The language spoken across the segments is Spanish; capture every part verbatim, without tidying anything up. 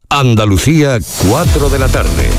Andalucía, cuatro de la tarde.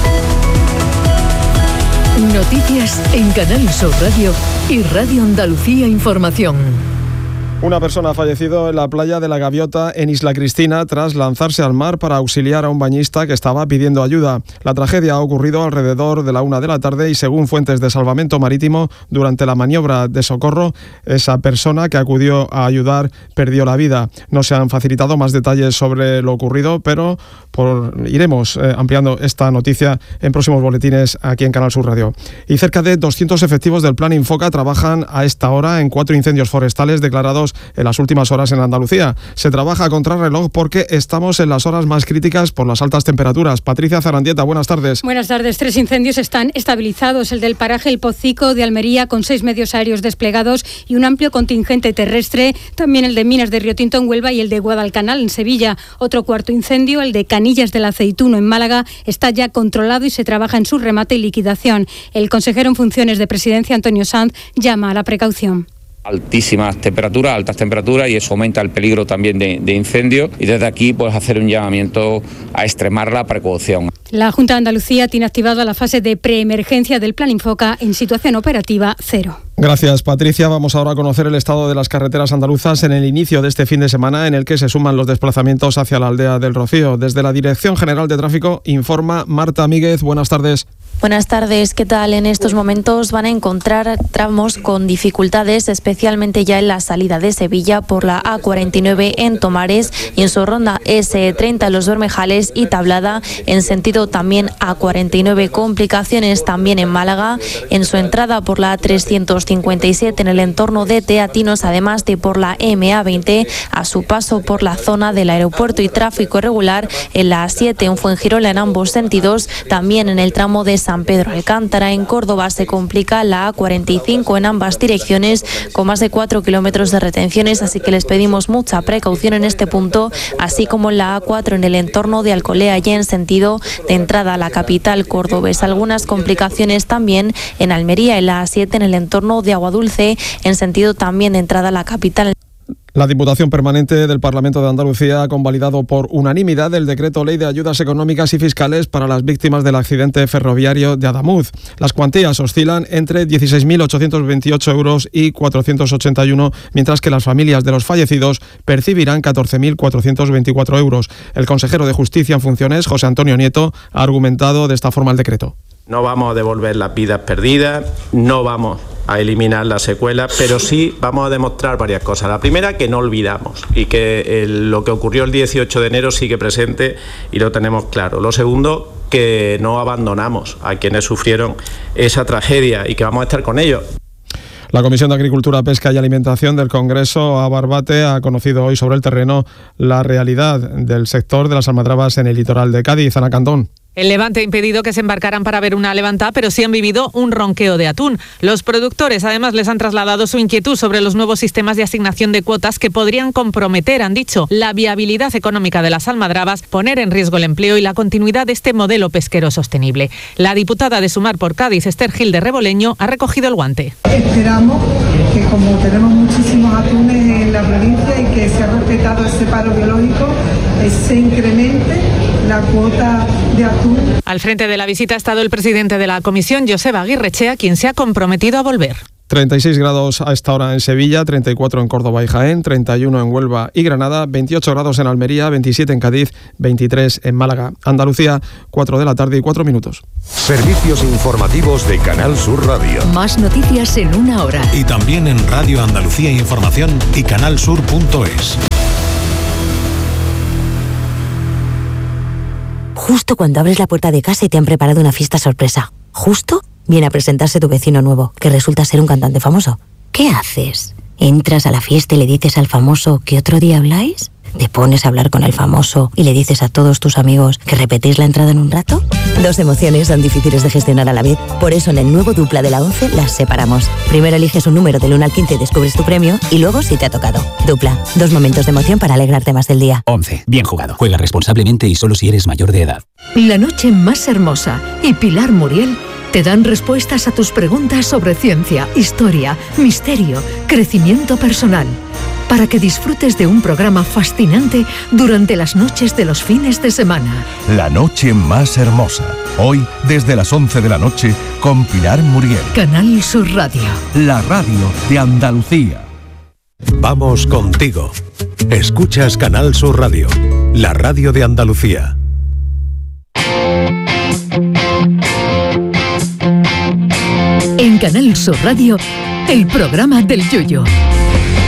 Noticias en Canal Sur Radio y Radio Andalucía Información. Una persona ha fallecido en la playa de La Gaviota, en Isla Cristina, tras lanzarse al mar para auxiliar a un bañista que estaba pidiendo ayuda. La tragedia ha ocurrido alrededor de la una de la tarde y, según fuentes de salvamento marítimo, durante la maniobra de socorro, esa persona que acudió a ayudar perdió la vida. No se han facilitado más detalles sobre lo ocurrido, pero por, iremos eh, ampliando esta noticia en próximos boletines aquí en Canal Sur Radio. Y cerca de doscientos efectivos del Plan Infoca trabajan a esta hora en cuatro incendios forestales declarados en las últimas horas en Andalucía. Se trabaja a contrarreloj porque estamos en las horas más críticas por las altas temperaturas. Patricia Zarandieta, buenas tardes. Buenas tardes. Tres incendios están estabilizados. El del paraje El Pocico de Almería, con seis medios aéreos desplegados y un amplio contingente terrestre. También el de Minas de Riotinto en Huelva y el de Guadalcanal en Sevilla. Otro cuarto incendio, el de Canillas del Aceituno en Málaga, está ya controlado y se trabaja en su remate y liquidación. El consejero en funciones de Presidencia, Antonio Sanz, llama a la precaución. Altísimas temperaturas, altas temperaturas, y eso aumenta el peligro también de, de incendios, y desde aquí pues hacer un llamamiento a extremar la precaución. La Junta de Andalucía tiene activada la fase de preemergencia del Plan Infoca en situación operativa cero. Gracias, Patricia. Vamos ahora a conocer el estado de las carreteras andaluzas en el inicio de este fin de semana, en el que se suman los desplazamientos hacia la aldea del Rocío. Desde la Dirección General de Tráfico informa Marta Míguez. Buenas tardes. Buenas tardes, ¿qué tal? En estos momentos van a encontrar tramos con dificultades, especialmente ya en la salida de Sevilla por la A cuarenta y nueve en Tomares y en su ronda ese treinta en Los Bermejales y Tablada en sentido también A cuarenta y nueve. Complicaciones también en Málaga en su entrada por la A trescientos cincuenta y siete en el entorno de Teatinos, además de por la M A veinte a su paso por la zona del aeropuerto, y tráfico irregular en la A siete en Fuengirola en ambos sentidos, también en el tramo de San Pedro Alcántara. En Córdoba se complica la A cuarenta y cinco en ambas direcciones con más de cuatro kilómetros de retenciones, así que les pedimos mucha precaución en este punto, así como en la A cuatro en el entorno de Alcolea ya en sentido de entrada a la capital cordobesa. Algunas complicaciones también en Almería, en la A siete en el entorno de Aguadulce en sentido también de entrada a la capital. La Diputación Permanente del Parlamento de Andalucía ha convalidado por unanimidad el decreto ley de ayudas económicas y fiscales para las víctimas del accidente ferroviario de Adamuz. Las cuantías oscilan entre dieciséis mil ochocientos veintiocho euros y cuatrocientos ochenta y uno, mientras que las familias de los fallecidos percibirán catorce mil cuatrocientos veinticuatro euros. El consejero de Justicia en funciones, José Antonio Nieto, ha argumentado de esta forma el decreto. No vamos a devolver las vidas perdidas, no vamos a eliminar las secuelas, pero sí vamos a demostrar varias cosas. La primera, que no olvidamos y que el, lo que ocurrió el dieciocho de enero sigue presente y lo tenemos claro. Lo segundo, que no abandonamos a quienes sufrieron esa tragedia y que vamos a estar con ellos. La Comisión de Agricultura, Pesca y Alimentación del Congreso a Barbate ha conocido hoy sobre el terreno la realidad del sector de las almadrabas en el litoral de Cádiz. Ana Cantón. El levante ha impedido que se embarcaran para ver una levantada, pero sí han vivido un ronqueo de atún. Los productores además les han trasladado su inquietud sobre los nuevos sistemas de asignación de cuotas que podrían comprometer, han dicho, la viabilidad económica de las almadrabas, poner en riesgo el empleo y la continuidad de este modelo pesquero sostenible. La diputada de Sumar por Cádiz, Esther Gil de Reboleño, ha recogido el guante. Esperamos que, como tenemos muchísimos atunes en la provincia y que se ha respetado ese paro biológico, se incremente la cuota de atún. Al frente de la visita ha estado el presidente de la comisión, Joseba Aguirrechea, quien se ha comprometido a volver. treinta y seis grados a esta hora en Sevilla, treinta y cuatro en Córdoba y Jaén, treinta y uno en Huelva y Granada, veintiocho grados en Almería, veintisiete en Cádiz, veintitrés en Málaga. Andalucía, cuatro de la tarde y cuatro minutos. Servicios informativos de Canal Sur Radio. Más noticias en una hora. Y también en Radio Andalucía Información y canalsur punto es. Justo cuando abres la puerta de casa y te han preparado una fiesta sorpresa. Justo viene a presentarse tu vecino nuevo, que resulta ser un cantante famoso. ¿Qué haces? ¿Entras a la fiesta y le dices al famoso que otro día habláis? ¿Te pones a hablar con el famoso y le dices a todos tus amigos que repetéis la entrada en un rato? Dos emociones son difíciles de gestionar a la vez. Por eso en el nuevo Dupla de la once las separamos. Primero eliges un número del uno al quince y descubres tu premio, y luego si te ha tocado. Dupla, dos momentos de emoción para alegrarte más del día. once. Bien jugado. Juega responsablemente y solo si eres mayor de edad. La noche más hermosa y Pilar Muriel te dan respuestas a tus preguntas sobre ciencia, historia, misterio, crecimiento personal. para que disfrutes de un programa fascinante durante las noches de los fines de semana. La noche más hermosa. Hoy, desde las once de la noche, con Pilar Muriel. Canal Sur Radio. La radio de Andalucía. Vamos contigo. Escuchas Canal Sur Radio, la radio de Andalucía. En Canal Sur Radio, el programa del Yoyo.